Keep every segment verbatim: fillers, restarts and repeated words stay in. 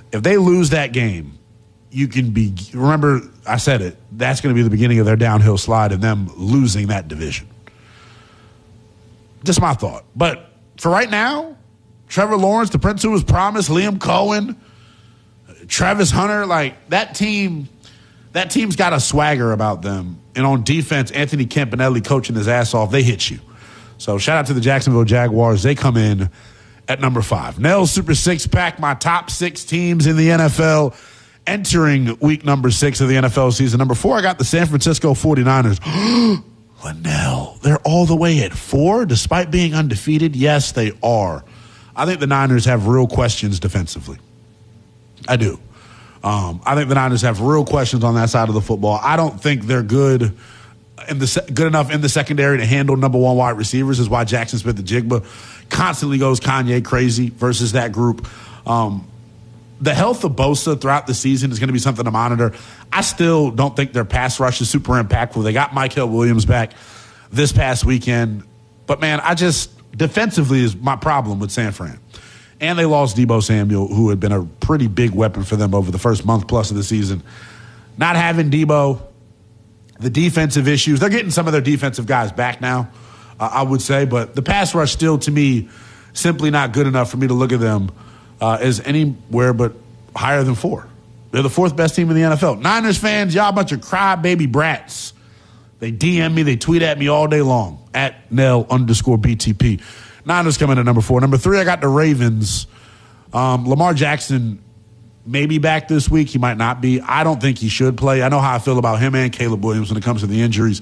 If they lose that game, you can be – remember, I said it. That's going to be the beginning of their downhill slide and them losing that division. Just my thought. But for right now, Trevor Lawrence, the Prince who was promised, Liam Cohen, Travis Hunter, like that team – that team's got a swagger about them. And on defense, Anthony Campanelli coaching his ass off, they hit you. So shout out to the Jacksonville Jaguars. They come in at number five. Nell's Super Six Pack, my top six teams in the N F L entering week number six of the N F L season. Number four, I got the San Francisco forty-niners. Linnell, they're all the way at four despite being undefeated? Yes, they are. I think the Niners have real questions defensively. I do. Um, I think the Niners have real questions on that side of the football. I don't think they're good in the good enough in the secondary to handle number one wide receivers. Is why Jackson Smith-Njigba constantly goes Kanye crazy versus that group. Um, the health of Bosa throughout the season is going to be something to monitor. I still don't think their pass rush is super impactful. They got Michael Williams back this past weekend. But, man, I just defensively is my problem with San Fran. And they lost Deebo Samuel, who had been a pretty big weapon for them over the first month plus of the season. Not having Deebo, the defensive issues, they're getting some of their defensive guys back now, uh, I would say. But the pass rush still, to me, simply not good enough for me to look at them uh, as anywhere but higher than four. They're the fourth best team in the N F L. Niners fans, y'all a bunch of crybaby brats. They D M me, they tweet at me all day long, at Nell underscore B T P. Niners coming at number four. Number three, I got the Ravens. Um, Lamar Jackson may be back this week. He might not be. I don't think he should play. I know how I feel about him and Caleb Williams when it comes to the injuries.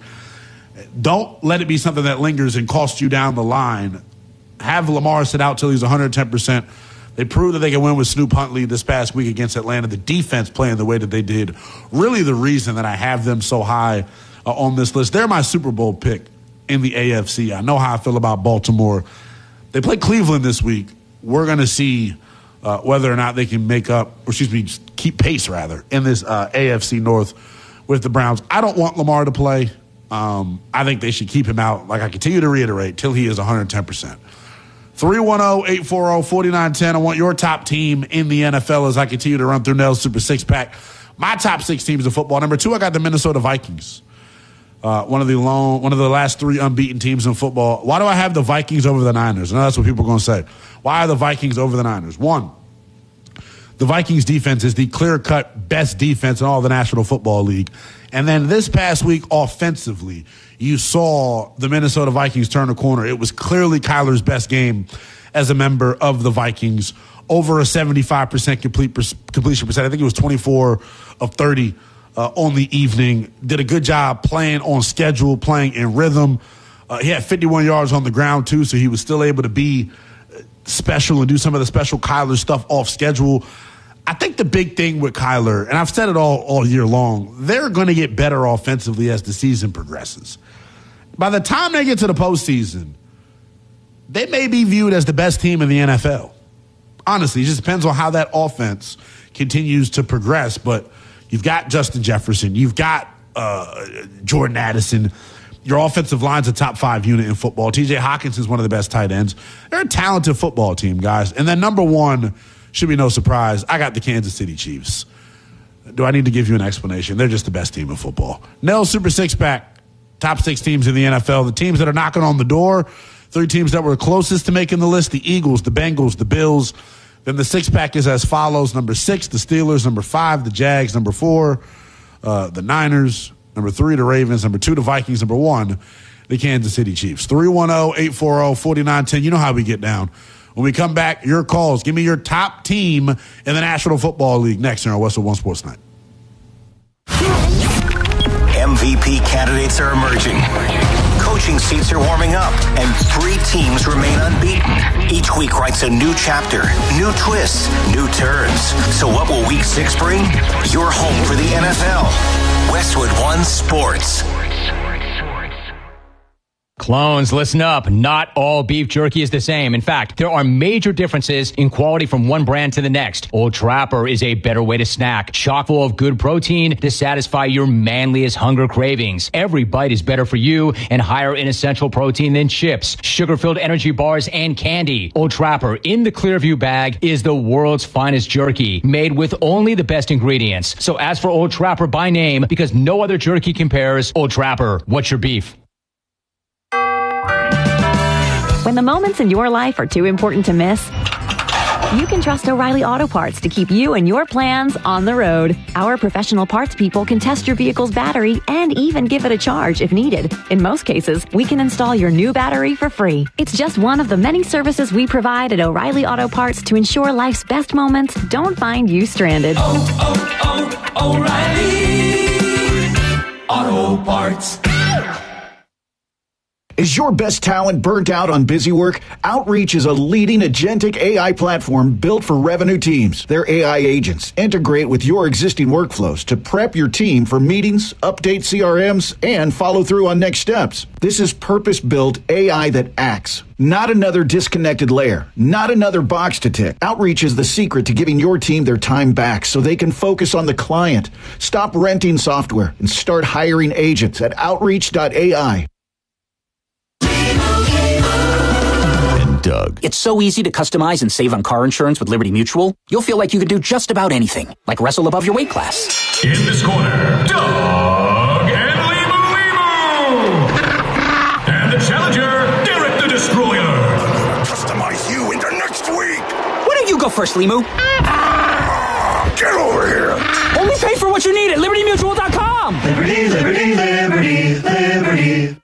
Don't let it be something that lingers and costs you down the line. Have Lamar sit out till he's one hundred ten percent. They proved that they can win with Snoop Huntley this past week against Atlanta. The defense playing the way that they did. Really the reason that I have them so high uh, on this list. They're my Super Bowl pick in the A F C. I know how I feel about Baltimore. They play Cleveland this week. We're going to see uh, whether or not they can make up, or excuse me, just keep pace, rather, in this uh, A F C North with the Browns. I don't want Lamar to play. Um, I think they should keep him out, like I continue to reiterate, till he is one hundred ten percent. three one zero, eight four zero, four nine one zero. I want your top team in the N F L as I continue to run through Nell's Super Six Pack. My top six teams of football. Number two, I got the Minnesota Vikings. Uh, one of the long, one of the last three unbeaten teams in football. Why do I have the Vikings over the Niners? I know that's what people are going to say. Why are the Vikings over the Niners? One, the Vikings defense is the clear-cut best defense in all of the National Football League. And then this past week, offensively, you saw the Minnesota Vikings turn a corner. It was clearly Kyler's best game as a member of the Vikings. Over a seventy-five percent complete per- completion percent. I think it was twenty-four of thirty. Uh, on the evening, did a good job playing on schedule, playing in rhythm. Uh, he had fifty-one yards on the ground, too, so he was still able to be special and do some of the special Kyler stuff off schedule. I think the big thing with Kyler, and I've said it all, all year long, they're going to get better offensively as the season progresses. By the time they get to the postseason, they may be viewed as the best team in the N F L. Honestly, it just depends on how that offense continues to progress, but you've got Justin Jefferson. You've got uh, Jordan Addison. Your offensive line's a top five unit in football. T J Hawkinson's one of the best tight ends. They're a talented football team, guys. And then number one, should be no surprise, I got the Kansas City Chiefs. Do I need to give you an explanation? They're just the best team in football. Nell's Super Six-Pack, top six teams in the N F L. The teams that are knocking on the door, three teams that were closest to making the list, the Eagles, the Bengals, the Bills. Then the six-pack is as follows. Number six, the Steelers. Number five, the Jags. Number four, uh, the Niners. Number three, the Ravens. Number two, the Vikings. Number one, the Kansas City Chiefs. three one zero, eight four zero, four nine one zero. You know how we get down. When we come back, your calls. Give me your top team in the National Football League next here on Westwood One Sports Night. M V P candidates are emerging. Coaching seats are warming up, and three teams remain unbeaten. Each week writes a new chapter, new twists, new turns. So what will week six bring? Your home for the N F L. Westwood One Sports. Clones, listen up. Not all beef jerky is the same. In fact, there are major differences in quality from one brand to the next. Old Trapper is a better way to snack, chock full of good protein to satisfy your manliest hunger cravings. Every bite is better for you and higher in essential protein than chips, sugar-filled energy bars, and candy. Old Trapper in the Clearview bag is the world's finest jerky, made with only the best ingredients. So ask for Old Trapper by name because no other jerky compares. Old Trapper, what's your beef? When the moments in your life are too important to miss, you can trust O'Reilly Auto Parts to keep you and your plans on the road. Our professional parts people can test your vehicle's battery and even give it a charge if needed. In most cases, we can install your new battery for free. It's just one of the many services we provide at O'Reilly Auto Parts to ensure life's best moments don't find you stranded. Oh, oh, oh, O'Reilly Auto Parts. Is your best talent burnt out on busy work? Outreach is a leading agentic A I platform built for revenue teams. Their A I agents integrate with your existing workflows to prep your team for meetings, update C R Ms, and follow through on next steps. This is purpose-built A I that acts. Not another disconnected layer. Not another box to tick. Outreach is the secret to giving your team their time back so they can focus on the client. Stop renting software and start hiring agents at outreach dot A I. Doug. It's so easy to customize and save on car insurance with Liberty Mutual. You'll feel like you can do just about anything, like wrestle above your weight class. In this corner, Doug and Limu Limu! And the challenger, Derek the Destroyer! Customize you into next week! Why don't you go first, Limu? Ah, get over here! Only pay for what you need at liberty mutual dot com! Liberty, liberty, liberty, liberty.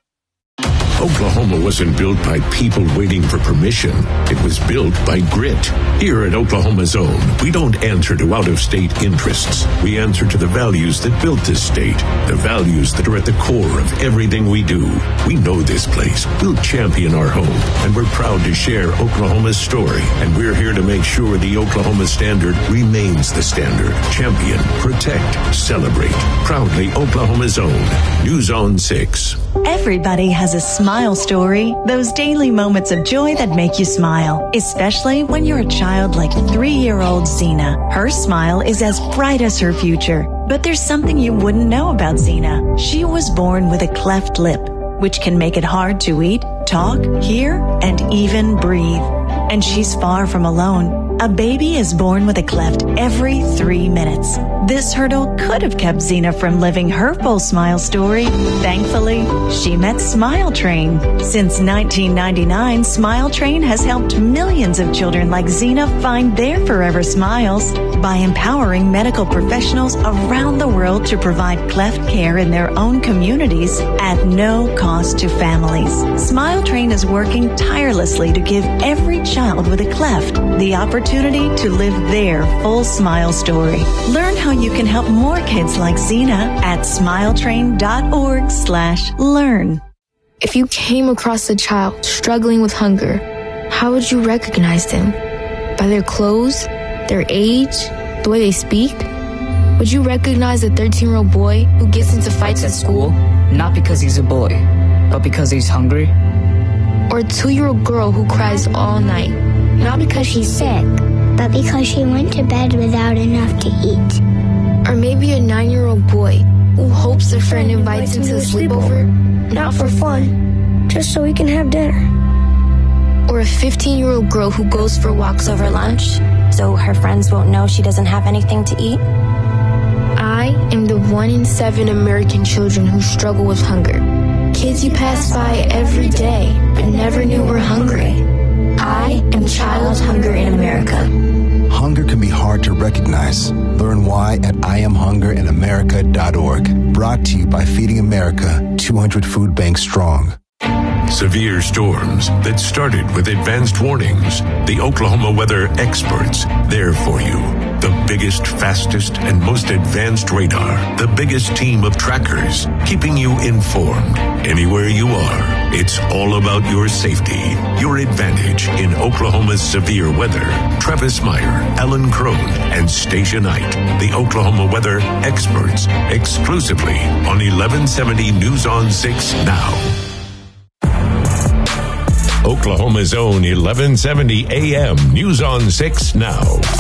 Oklahoma wasn't built by people waiting for permission. It was built by grit. Here at Oklahoma's Own, we don't answer to out-of-state interests. We answer to the values that built this state, the values that are at the core of everything we do. We know this place. We'll champion our home, and we're proud to share Oklahoma's story. And we're here to make sure the Oklahoma standard remains the standard. Champion, protect, celebrate. Proudly Oklahoma's Own. News on six. Everybody has a smile story, those daily moments of joy that make you smile, especially when you're a child like three-year-old Zena. Her smile is as bright as her future. But there's something you wouldn't know about Zena. She was born with a cleft lip, which can make it hard to eat, talk, hear, and even breathe. And she's far from alone. A baby is born with a cleft every three minutes. This hurdle could have kept Zena from living her full smile story. Thankfully, she met Smile Train. Since nineteen ninety-nine, Smile Train has helped millions of children like Zena find their forever smiles by empowering medical professionals around the world to provide cleft care in their own communities at no cost to families. Smile Train is working tirelessly to give every child with a cleft the opportunity to live their full smile story. Learn how you can help more kids like Zena at smiletrain.org slash learn. If you came across a child struggling with hunger, how would you recognize them? By their clothes, their age, the way they speak? Would you recognize a thirteen-year-old boy who gets into fights at school? Not because he's a boy, but because he's hungry? Or a two-year-old girl who cries all night? Not because she's sick, but because she went to bed without enough to eat. Or maybe a nine-year-old boy who hopes a friend invites him to a sleepover, not for fun, just so he can have dinner. Or a fifteen-year-old girl who goes for walks over lunch, so her friends won't know she doesn't have anything to eat. I am the one in seven American children who struggle with hunger. Kids you pass by every day, but never knew were hungry. I am Child Hunger in America. Hunger can be hard to recognize. Learn why at I am hunger in america dot org. Brought to you by Feeding America, two hundred food banks strong. Severe storms that started with advanced warnings. The Oklahoma weather experts, there for you. The biggest, fastest, and most advanced radar. The biggest team of trackers, keeping you informed. Anywhere you are, it's all about your safety, your advantage in Oklahoma's severe weather. Travis Meyer, Alan Crone, and Stacia Knight, the Oklahoma weather experts, exclusively on eleven seventy News on six now. Oklahoma's own eleven seventy A M News on six now.